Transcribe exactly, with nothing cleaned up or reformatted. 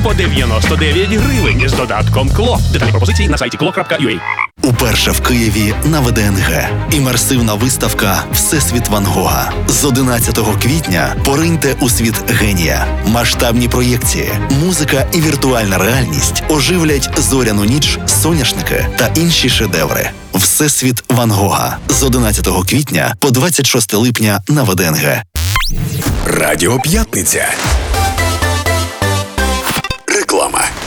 по дев'яносто дев'ять гривень з додатком КЛО. Деталі пропозиції на сайті кло крапка ю а. Уперше в Києві на Ве Де Ен Ге. Імерсивна виставка «Всесвіт Ван Гога». З одинадцятого квітня пориньте у світ генія. Масштабні проєкції, музика і віртуальна реальність оживлять зоряну ніч, соняшники та інші шедеври. «Всесвіт Ван Гога» з одинадцятого квітня по двадцять шосте липня на Ве Де Ен Ге. Радіо П'ятниця. Реклама.